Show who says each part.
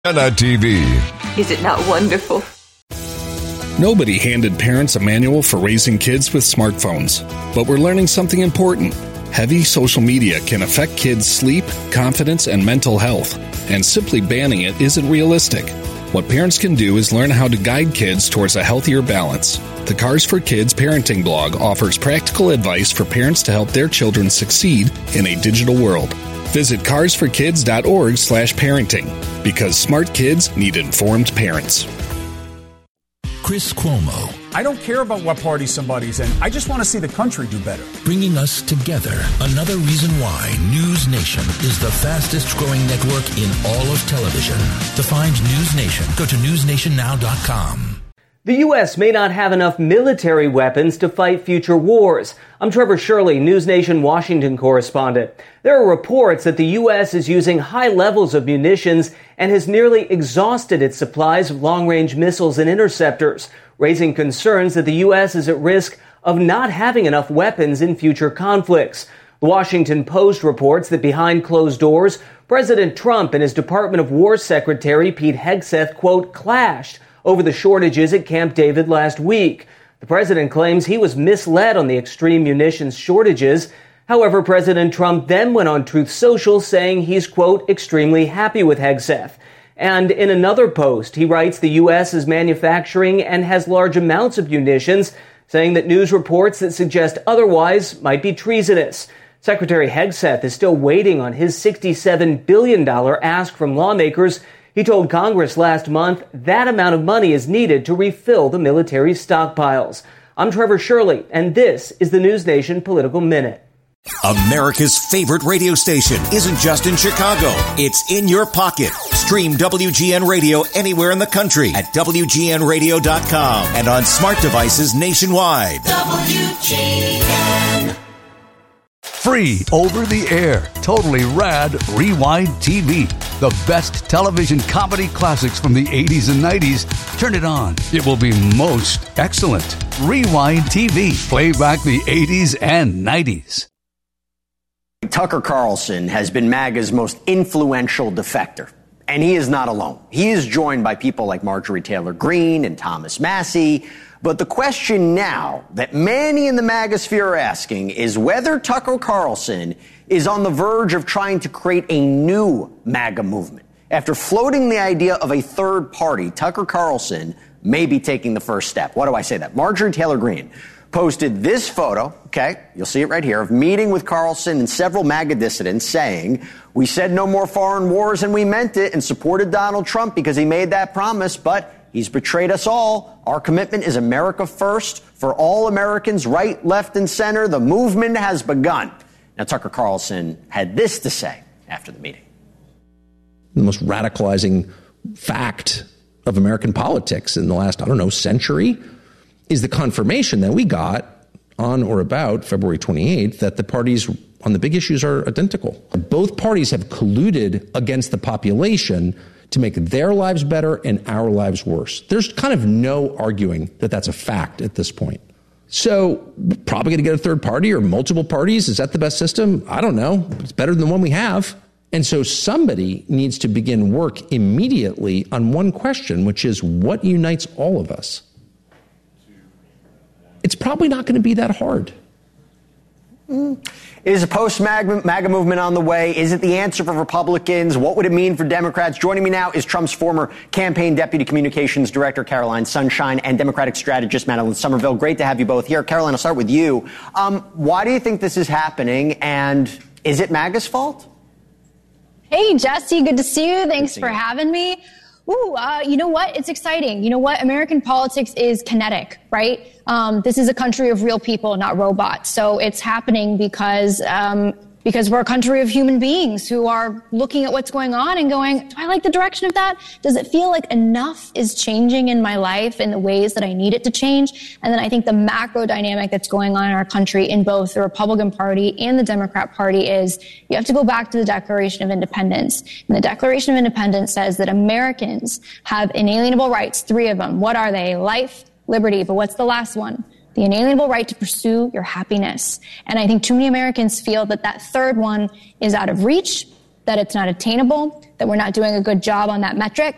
Speaker 1: TV.
Speaker 2: Is it not wonderful?
Speaker 3: Nobody handed parents a manual for raising kids with smartphones, but we're learning something important. Heavy social media can affect kids' sleep, confidence, and mental health, and simply banning it isn't realistic. What parents can do is learn how to guide kids towards a healthier balance. The Cars for Kids parenting blog offers practical advice for parents to help their children succeed in a digital world. Visit carsforkids.org/parenting, because smart kids need informed parents.
Speaker 4: Chris Cuomo.
Speaker 5: I don't care about what party somebody's in. I just want to see the country do better.
Speaker 4: Bringing us together. Another reason why News Nation is the fastest growing network in all of television. To find News Nation, go to newsnationnow.com.
Speaker 6: The U.S. may not have enough military weapons to fight future wars. I'm Trevor Shirley, News Nation Washington correspondent. There are reports that the U.S. is using high levels of munitions and has nearly exhausted its supplies of long-range missiles and interceptors, raising concerns that the U.S. is at risk of not having enough weapons in future conflicts. The Washington Post reports that behind closed doors, President Trump and his Department of War Secretary Pete Hegseth, quote, clashed over the shortages at Camp David last week. The president claims he was misled on the extreme munitions shortages. However, President Trump then went on Truth Social saying he's, quote, extremely happy with Hegseth. And in another post, he writes the U.S. is manufacturing and has large amounts of munitions, saying that news reports that suggest otherwise might be treasonous. Secretary Hegseth is still waiting on his $67 billion ask from lawmakers. He told Congress last month that amount of money is needed to refill the military stockpiles. I'm Trevor Shirley, and this is the News Nation Political Minute.
Speaker 7: America's favorite radio station isn't just in Chicago. It's in your pocket. Stream WGN Radio anywhere in the country at WGNradio.com and on smart devices nationwide. WGN.
Speaker 8: Free over the air, totally rad Rewind TV. The best television comedy classics from the 80s and 90s. Turn it on. It will be most excellent. Rewind TV. Play back the 80s and 90s.
Speaker 9: Tucker Carlson has been MAGA's most influential defector, and he is not alone. He is joined by people like Marjorie Taylor Greene and Thomas Massie. But the question now that many in the MAGA sphere are asking is whether Tucker Carlson is on the verge of trying to create a new MAGA movement. After floating the idea of a third party, Tucker Carlson may be taking the first step. Why do I say that? Marjorie Taylor Greene posted this photo, okay, you'll see it right here, of meeting with Carlson and several MAGA dissidents saying, we said no more foreign wars and we meant it and supported Donald Trump because he made that promise, but he's betrayed us all. Our commitment is America first for all Americans, right, left, and center. The movement has begun. Now, Tucker Carlson had this to say after the meeting.
Speaker 10: The most radicalizing fact of American politics in the last, century is the confirmation that we got on or about February 28th that the parties on the big issues are identical. Both parties have colluded against the population to make their lives better and our lives worse. There's kind of no arguing that that's a fact at this point. So probably going to get a third party or multiple parties. Is that the best system? I don't know. It's better than the one we have. And so somebody needs to begin work immediately on one question, which is what unites all of us? It's probably not going to be that hard.
Speaker 9: Is a post-MAGA movement on the way? Is it the answer for Republicans? What would it mean for Democrats? Joining me now is Trump's former campaign deputy communications director, Caroline Sunshine, and Democratic strategist, Madeline Somerville. Great to have you both here. Caroline, I'll start with you. Why do you think this is happening, and is it MAGA's fault?
Speaker 11: Hey, Jesse, good to see you. Thanks for having me. You know what? It's exciting. You know what? American politics is kinetic, right? This is a country of real people, not robots. So it's happening because we're a country of human beings who are looking at what's going on and going, do I like the direction of that? Does it feel like enough is changing in my life in the ways that I need it to change? And then I think the macro dynamic that's going on in our country in both the Republican Party and the Democrat Party is you have to go back to the Declaration of Independence. And the Declaration of Independence says that Americans have inalienable rights, 3 of them. What are they? Life, liberty, but what's the last one? The inalienable right to pursue your happiness. And I think too many Americans feel that that third one is out of reach, that it's not attainable, that we're not doing a good job on that metric.